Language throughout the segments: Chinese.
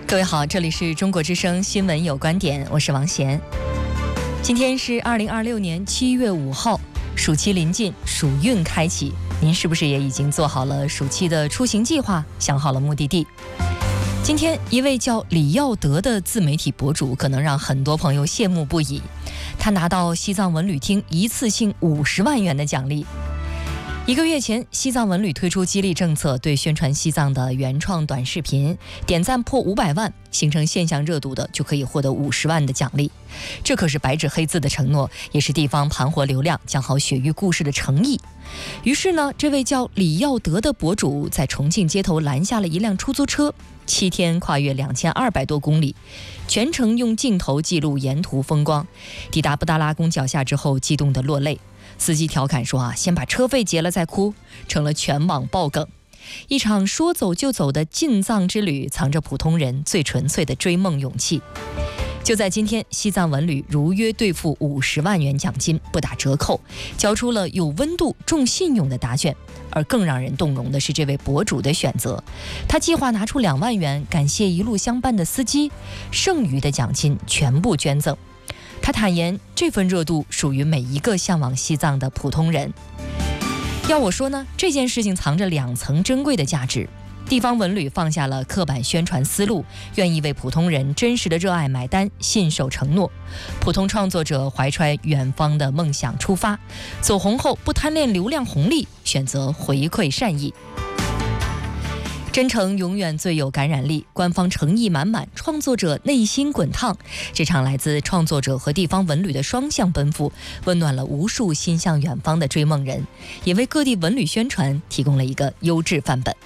各位好，这里是中国之声新闻有观点，我是王贤。今天是2026年7月5号，暑期临近，暑运开启，您是不是也已经做好了暑期的出行计划，想好了目的地？今天一位叫李耀德的自媒体博主可能让很多朋友羡慕不已，他拿到西藏文旅厅一次性50万元的奖励。1个月前，西藏文旅推出激励政策，对宣传西藏的原创短视频点赞破500万，形成现象热度的就可以获得50万的奖励。这可是白纸黑字的承诺，也是地方盘活流量、讲好雪域故事的诚意。于是呢，这位叫李耀德的博主在重庆街头拦下了一辆出租车，7天跨越2200多公里，全程用镜头记录沿途风光。抵达布达拉宫脚下之后，激动得落泪。司机调侃说先把车费结了再哭，成了全网爆梗。一场说走就走的进藏之旅，藏着普通人最纯粹的追梦勇气。就在今天，西藏文旅如约兑付50万元奖金，不打折扣，交出了有温度、重信用的答卷。而更让人动容的是这位博主的选择，他计划拿出2万元感谢一路相伴的司机，剩余的奖金全部捐赠。他坦言，这份热度属于每一个向往西藏的普通人。要我说呢，这件事情藏着2层珍贵的价值。地方文旅放下了刻板宣传思路，愿意为普通人真实的热爱买单，信守承诺。普通创作者怀揣远方的梦想出发，走红后不贪恋流量红利，选择回馈善意。真诚永远最有感染力，官方诚意满满，创作者内心滚烫。这场来自创作者和地方文旅的双向奔赴，温暖了无数心向远方的追梦人，也为各地文旅宣传提供了一个优质范本。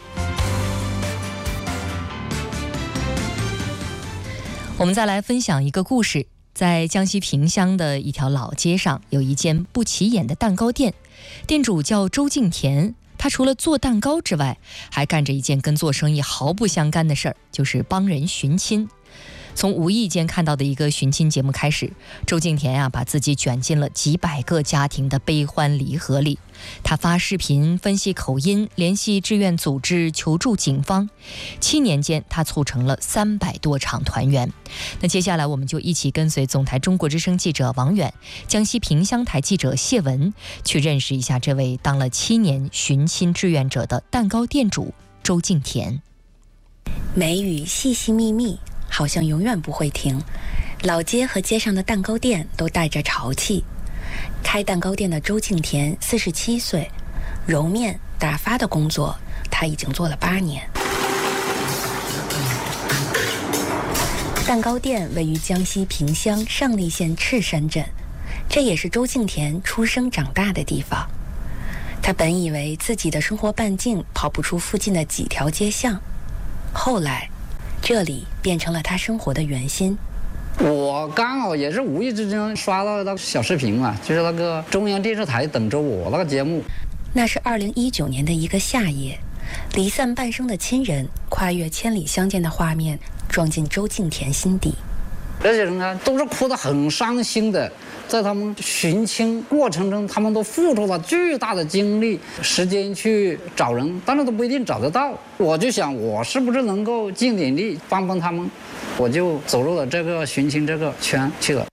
我们再来分享一个故事。在江西萍乡的一条老街上，有一间不起眼的蛋糕店，店主叫周敬田。他除了做蛋糕之外，还干着一件跟做生意毫不相干的事儿，就是帮人寻亲。从无意间看到的一个寻亲节目开始，周敬田把自己卷进了几百个家庭的悲欢离合里。他发视频分析口音，联系志愿组织，求助警方。7年间，他促成了300多场团圆。那接下来我们就一起跟随总台中国之声记者王远、江西萍乡台记者谢文，去认识一下这位当了7年寻亲志愿者的蛋糕店主周敬田。 梅雨细细密密，好像永远不会停。老街和街上的蛋糕店都带着潮气。开蛋糕店的周敬田47岁，揉面打发的工作他已经做了8年。蛋糕店位于江西萍乡上栗县赤山镇，这也是周敬田出生长大的地方。他本以为自己的生活半径跑不出附近的几条街巷，后来这里变成了他生活的圆心。 我刚好也是无意之间刷到那个小视频嘛，就是那个中央电视台等着我那个节目。 那是2019年的一个夏夜，离散半生的亲人跨越千里相见的画面撞进周敬田心底。 这些人都是哭得很伤心的，在他们寻亲过程中，他们都付出了巨大的精力、时间去找人，但是都不一定找得到。我就想，我是不是能够尽点力帮帮他们？我就走入了这个寻亲这个圈去了。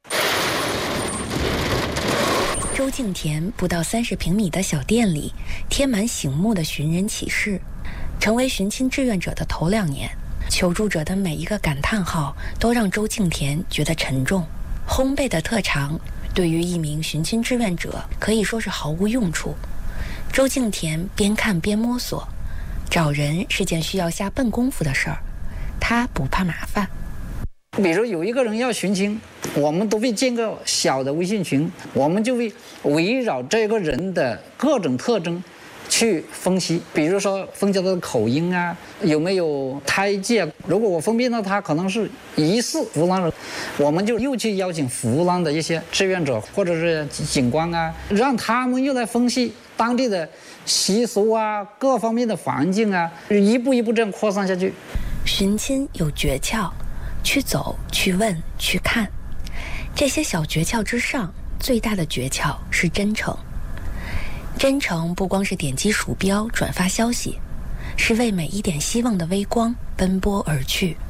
周敬田不到30平米的小店里，贴满醒目的寻人启事。成为寻亲志愿者的头2年，求助者的每一个感叹号都让周敬田觉得沉重。烘焙的特长对于一名寻亲志愿者可以说是毫无用处。周敬田边看边摸索，找人是件需要下笨功夫的事儿，他不怕麻烦。 比如有一个人要寻亲，我们都会建个小的微信群，我们就会围绕这个人的各种特征去分析，比如说分析他的口音有没有胎记如果我分辨到他可能是疑似湖南人，我们就又去邀请湖南的一些志愿者或者是警官让他们又来分析当地的习俗各方面的环境一步一步这样扩散下去。 寻亲有诀窍，去走，去问，去看。这些小诀窍之上，最大的诀窍是真诚。真诚不光是点击鼠标转发消息，是为每一点希望的微光奔波而去。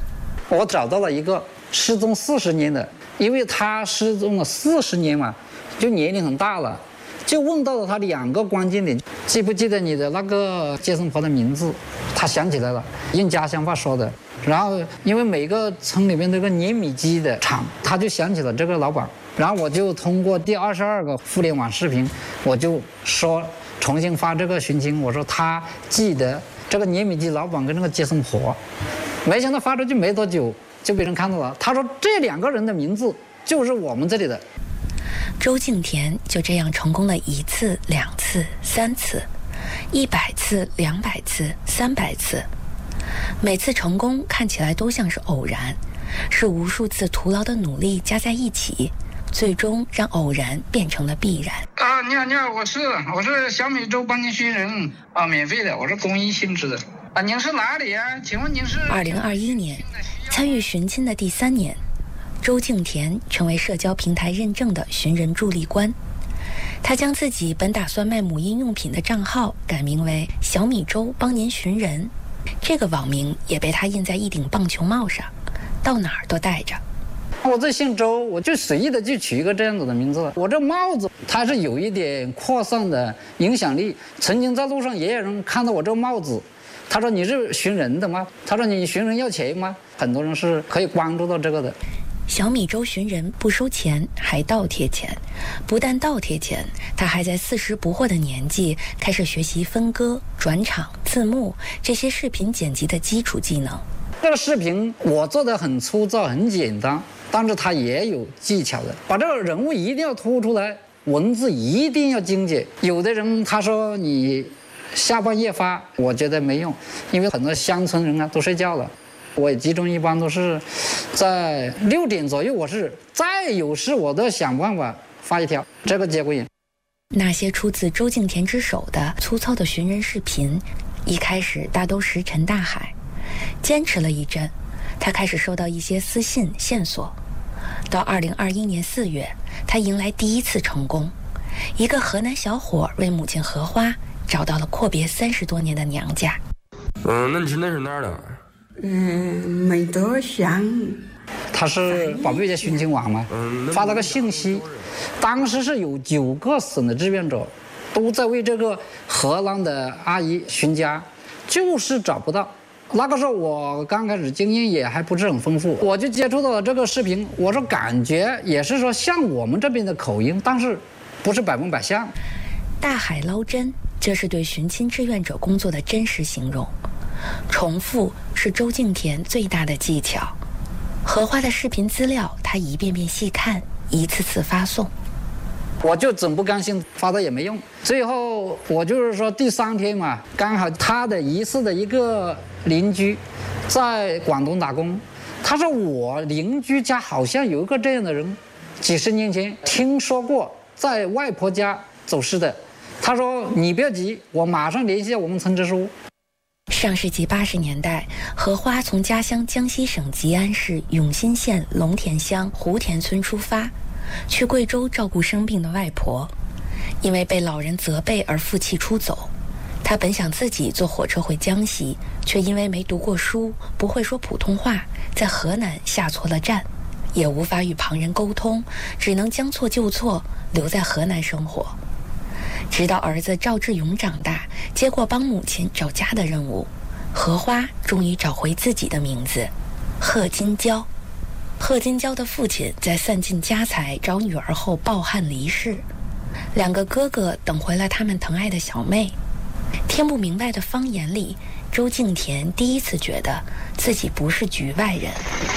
我找到了一个失踪40年的，因为他失踪了40年嘛，就年龄很大了，就问到了他2个关键点：记不记得你的那个接生婆的名字？他想起来了，用家乡话说的。然后因为每个村里面都有个碾米机的厂，他就想起了这个老板。然后我就通过第22个互联网视频，我就说重新发这个寻亲，我说他记得这个碾米机老板跟那个接生婆。没想到发出去没多久就被人看到了，他说这2个人的名字就是我们这里的。 周敬田就这样成功了1次、2次、3次，100次、200次、300次。每次成功看起来都像是偶然，是无数次徒劳的努力加在一起，最终让偶然变成了必然。 你好，我是小米粥帮您寻人免费的，我是公益性质的。您是哪里啊？请问您是 ？2021年，参与寻亲的第3年，周敬田成为社交平台认证的寻人助力官。他将自己本打算卖母婴用品的账号改名为小米粥帮您寻人，这个网名也被他印在一顶棒球帽上，到哪儿都带着。 我这姓周，我就随意的就取一个这样子的名字了。我这帽子它是有一点扩散的影响力，曾经在路上也有人看到我这个帽子，他说你是寻人的吗？他说你寻人要钱吗？很多人是可以关注到这个的。 小米粥寻人不收钱，还倒贴钱。不但倒贴钱，他还在40不惑的年纪开始学习分割、转场、字幕这些视频剪辑的基础技能。 这个视频我做的很粗糙、很简单，但是它也有技巧的，把这个人物一定要突出来，文字一定要精简。有的人他说你下半夜发，我觉得没用，因为很多乡村人都睡觉了。我也集中一般都是在6点左右，我是再有事我都要想办法发一条，这个节骨眼。 那些出自周敬田之手的粗糙的寻人视频，一开始大都石沉大海。坚持了一阵，他开始收到一些私信线索。到2021年4月，他迎来第1次成功，一个河南小伙为母亲荷花找到了阔别30多年的娘家。 那你是哪儿的？ 没多想。 他是宝贝家寻亲网嘛，发了个信息，当时是有9个省的志愿者都在为这个荷兰的阿姨寻家，就是找不到。那个时候我刚开始经验也还不是很丰富，我就接触到了这个视频，我说感觉也是说像我们这边的口音，但是不是100%像。 大海捞针，这是对寻亲志愿者工作的真实形容。重复是周敬田最大的技巧。荷花的视频资料他一遍遍细看，一次次发送。 我就总不甘心发的也没用，最后我就是说第3天嘛，刚好他的疑似的一个邻居在广东打工，他说我邻居家好像有一个这样的人，几十年前听说过在外婆家走失的。他说你不要急，我马上联系我们村支书。 上世纪80年代，荷花从家乡江西省吉安市永新县龙田乡湖田村出发，去贵州照顾生病的外婆。因为被老人责备而负气出走，他本想自己坐火车回江西，却因为没读过书，不会说普通话，在河南下错了站，也无法与旁人沟通，只能将错就错，留在河南生活。直到儿子赵志勇长大，接过帮母亲找家的任务，荷花终于找回自己的名字贺金娇。贺金娇的父亲在散尽家财找女儿后抱憾离世，2个哥哥等回了他们疼爱的小妹。听不明白的方言里，周敬田第一次觉得自己不是局外人。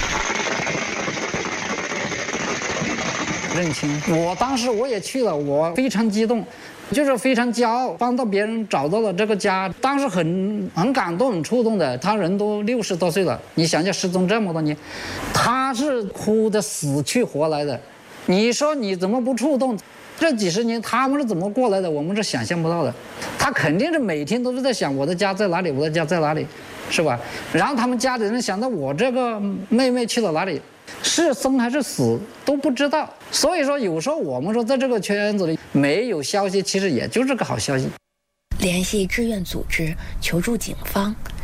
认亲，我当时我也去了，我非常激动，就是非常骄傲，帮到别人找到了这个家，当时很感动、很触动的。他人都60多岁了，你想想失踪这么多年，他是哭得死去活来的。你说你怎么不触动？这几十年他们是怎么过来的？我们是想象不到的。他肯定是每天都是在想我的家在哪里，我的家在哪里，是吧？然后他们家里人想到我这个妹妹去了哪里，是生还是死都不知道。所以说有时候我们说在这个圈子里没有消息，其实也就是个好消息。 联系志愿组织，求助警方，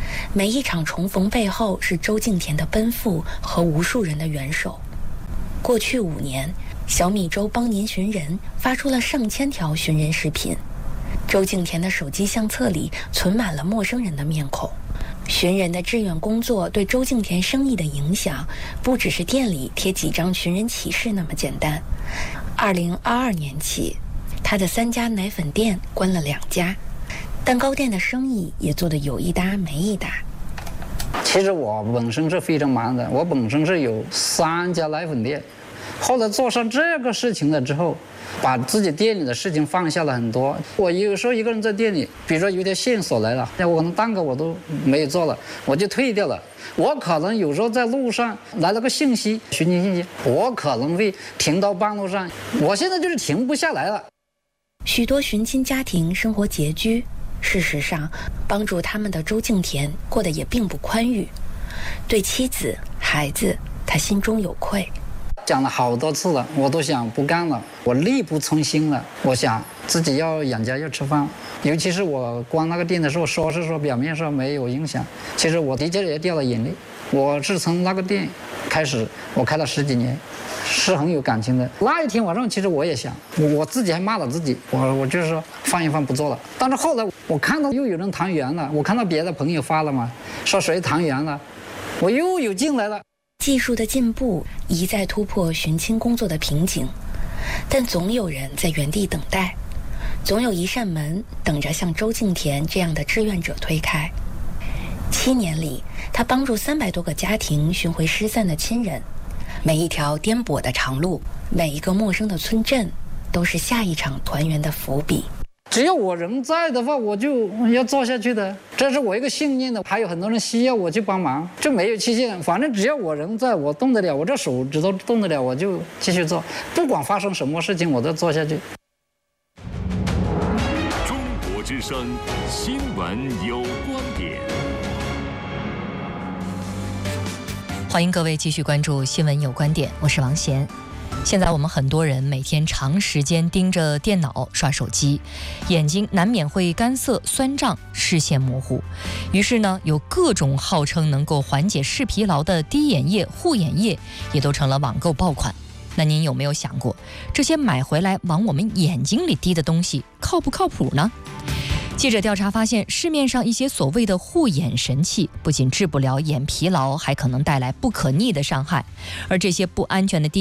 每一场重逢背后是周敬田的奔赴和无数人的援手。过去5年，小米粥帮您寻人发出了上千条寻人视频，周敬田的手机相册里存满了陌生人的面孔。寻人的志愿工作对周敬田生意的影响，不只是店里贴几张寻人启事那么简单。2022年起，他的3家奶粉店关了2家，蛋糕店的生意也做得有一搭没一搭。 其实我本身是非常忙的，我本身是有3家奶粉店，后来做上这个事情了之后，把自己店里的事情放下了很多。我有时候一个人在店里，比如说有条线索来了，我可能蛋糕我都没有做了，我就退掉了。我可能有时候在路上来了个信息，寻亲信息，我可能会停到半路上，我现在就是停不下来了。 许多寻亲家庭生活拮据，事实上，帮助他们的周敬田过得也并不宽裕。对妻子、孩子，他心中有愧。 讲了好多次了，我都想不干了，我力不从心了。我想自己要养家要吃饭，尤其是我关那个店的时候，说是说表面上没有影响，其实我的确也掉了眼泪。我是从那个店开始，我开了10几年，是很有感情的。那一天晚上，其实我也想，我自己还骂了自己，我就是说放一放不做了。但是后来我看到又有人谈圆了，我看到别的朋友发了嘛，说谁谈圆了，我又有劲来了。 技术的进步一再突破寻亲工作的瓶颈，但总有人在原地等待，总有一扇门等着像周敬田这样的志愿者推开。7年里，他帮助300多个家庭寻回失散的亲人。每一条颠簸的长路，每一个陌生的村镇，都是下一场团圆的伏笔。 只要我人在的话，我就要做下去的，这是我一个信念的。还有很多人需要我去帮忙，这没有期限，反正只要我人在，我动得了，我这手指头动得了，我就继续做，不管发生什么事情，我都做下去。 中国之声新闻有观点， 欢迎各位继续关注新闻有观点，我是王贤。现在我们很多人每天长时间盯着电脑刷手机，眼睛难免会干涩、酸胀、视线模糊。于是呢，有各种号称能够缓解视疲劳的滴眼液、护眼液，也都成了网购爆款。那您有没有想过，这些买回来往我们眼睛里滴的东西靠不靠谱呢？记者调查发现，市面上一些所谓的护眼神器，不仅治不了眼疲劳，还可能带来不可逆的伤害。而这些不安全的滴